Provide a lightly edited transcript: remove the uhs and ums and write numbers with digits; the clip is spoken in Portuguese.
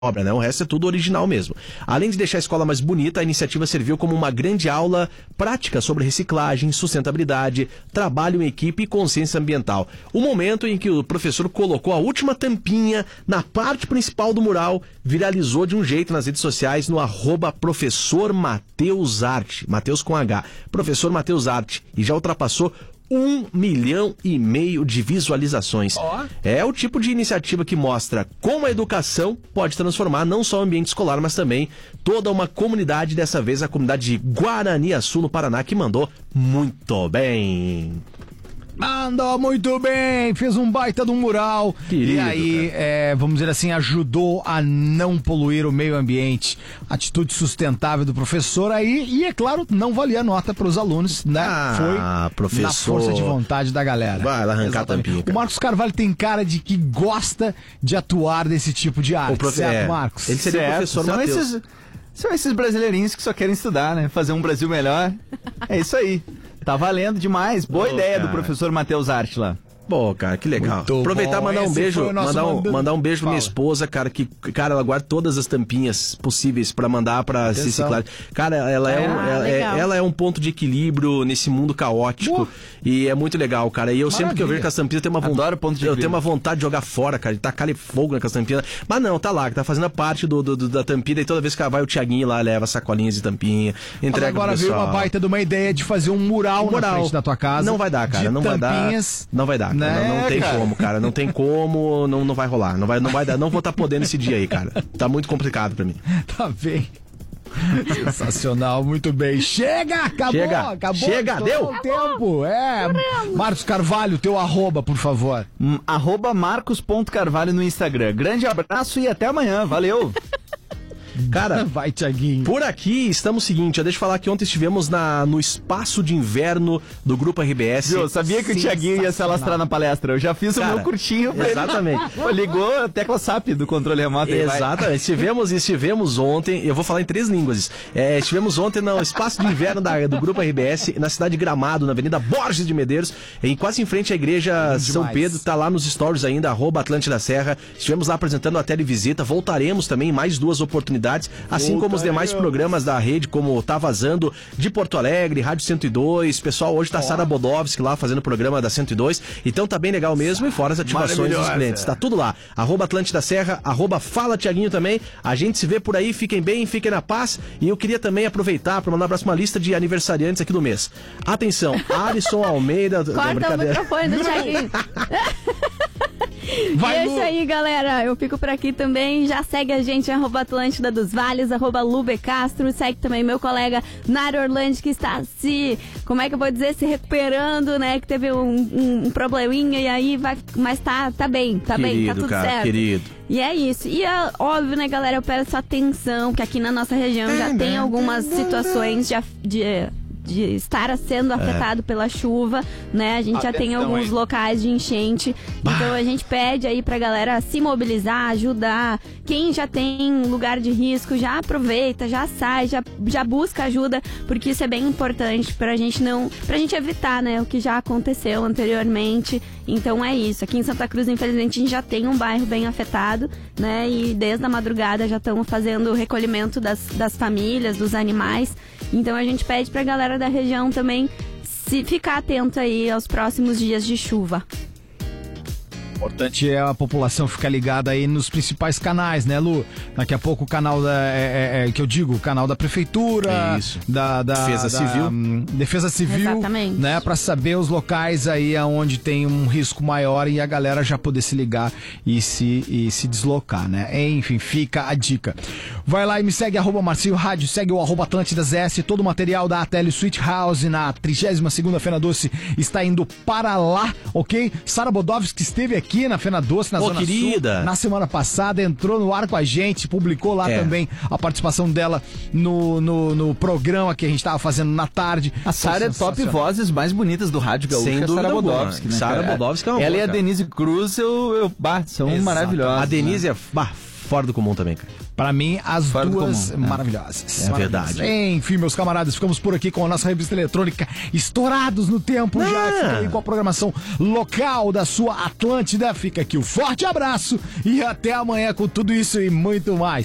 obra, né? O resto é tudo original mesmo. Além de deixar a escola mais bonita, a iniciativa serviu como uma grande aula prática sobre reciclagem, sustentabilidade, trabalho em equipe e consciência ambiental. O momento em que o professor colocou a última tampinha na parte principal do mural viralizou de um jeito nas redes sociais no @professor Mateus Arte, Mateus com H, professor Mateus Arte, e já ultrapassou 1,5 milhão de visualizações. É o tipo de iniciativa que mostra como a educação pode transformar não só o ambiente escolar, mas também toda uma comunidade, dessa vez a comunidade de Guaraniaçu, no Paraná, que mandou muito bem. Mandou muito bem, fez um baita de um mural. Querido, e aí, vamos dizer assim, ajudou a não poluir o meio ambiente. Atitude sustentável do professor aí, e é claro, não valia nota para os alunos, né? Foi professor, na força de vontade da galera. Vai lá arrancar a tampinha. O Marcos Carvalho tem cara de que gosta de atuar nesse tipo de arte, certo, Marcos? Ele seria o professor Mateus. São esses brasileirinhos que só querem estudar, né? Fazer um Brasil melhor. É isso aí. Tá valendo demais. Boa ideia do professor Mateus Arte lá. Pô, cara, que legal. Muito aproveitar e mandar um beijo, mandar um beijo pra minha esposa, cara, que, cara, ela guarda todas as tampinhas possíveis pra mandar pra reciclar. Cara, ela é um ponto de equilíbrio nesse mundo caótico e é muito legal, cara. E eu sempre que eu vejo que as tampinhas, eu tenho uma vontade de jogar fora, cara, de tacar fogo naquelas tampinhas. Mas não, tá lá, que tá fazendo a parte da tampinha, e toda vez que vai o Thiaguinho lá, leva sacolinhas de tampinha, entrega agora pro pessoal. Veio uma baita de uma ideia de fazer um mural na frente da tua casa. Não vai dar, cara, não vai dar. Não vai dar. Não tem como, cara. Não tem como, não vai rolar. Não vai dar. Não vou estar podendo esse dia aí, cara. Tá muito complicado pra mim. Tá bem. Sensacional, muito bem. Chega, acabou. Chega, deu o tempo. Marcos Carvalho, teu @, por favor. @marcos.carvalho no Instagram. Grande abraço e até amanhã. Valeu. Cara, vai, Thiaguinho. Por aqui estamos o seguinte, deixa eu falar que ontem estivemos no espaço de inverno do Grupo RBS. Eu sabia que o Thiaguinho ia se alastrar na palestra. Eu já fiz o meu curtinho pra exatamente. Ele. Ligou a tecla SAP do controle remoto. Exatamente. Estivemos ontem, eu vou falar em 3 línguas. Estivemos ontem no espaço de inverno do Grupo RBS, na cidade de Gramado, na Avenida Borges de Medeiros, quase em frente à igreja São Pedro. Tá lá nos stories ainda, @Atlântida Serra. Estivemos lá apresentando a televisita. Voltaremos também em mais 2 oportunidades. Assim como os demais programas da rede, como Tá Vazando, de Porto Alegre, Rádio 102. Pessoal, hoje tá Sara Bodovski lá fazendo o programa da 102. Então tá bem legal mesmo, e fora as ativações dos clientes. Tá tudo lá. @Atlântida Serra, @Fala Thiaguinho também. A gente se vê por aí, fiquem bem, fiquem na paz. E eu queria também aproveitar para mandar um abraço pra uma lista de aniversariantes aqui do mês. Atenção, Alisson Almeida. Corta o microfone do Thiaguinho. Vai, e é isso aí, galera. Eu fico por aqui também. Já segue a gente, @Atlântida dos Vales, @Lube Castro. Segue também meu colega Nário Orlandi, que está como é que eu vou dizer, se recuperando, né? Que teve um probleminha e aí vai. Mas tá bem, tá tudo certo. Querido. E é isso. E é óbvio, né, galera? Eu peço atenção, que aqui na nossa região já tem algumas situações de estar sendo afetado pela chuva, né? A gente já tem alguns locais de enchente. Então a gente pede aí pra galera se mobilizar, ajudar. Quem já tem lugar de risco, já aproveita, já sai, já busca ajuda, porque isso é bem importante pra gente evitar, né, o que já aconteceu anteriormente. Então é isso. Aqui em Santa Cruz, infelizmente, a gente já tem um bairro bem afetado, né? E desde a madrugada já estamos fazendo o recolhimento das famílias, dos animais. Então a gente pede pra galera da região também se ficar atento aí aos próximos dias de chuva. Importante é a população ficar ligada aí nos principais canais, né, Lu? Daqui a pouco o canal o canal da prefeitura, da Defesa Civil, exatamente, né, para saber os locais aí aonde tem um risco maior e a galera já poder se ligar e se deslocar, né? Enfim, fica a dica. Vai lá e me segue @Marcinho Rádio, segue o @Atlântidas S, todo o material da Ateli Sweet House na 32ª Fena Doce está indo para lá, ok? Sara Bodovski, que esteve aqui na Fena Doce, na Zona querida. Sul, na semana passada, entrou no ar com a gente, publicou lá também a participação dela no programa que a gente tava fazendo na tarde. A Sara é top vozes mais bonitas do rádio gaúcho. Sem dúvida, Sara Bodovski, né? Sara Bodovski é uma ela boa, e a Denise Cruz são maravilhosas. A Denise é fora do comum também, cara. Pra mim, as Fora do duas comum, maravilhosas. É verdade. Enfim, meus camaradas, ficamos por aqui com a nossa revista eletrônica, estourados no tempo já. Fica aí com a programação local da sua Atlântida. Fica aqui o forte abraço e até amanhã com tudo isso e muito mais.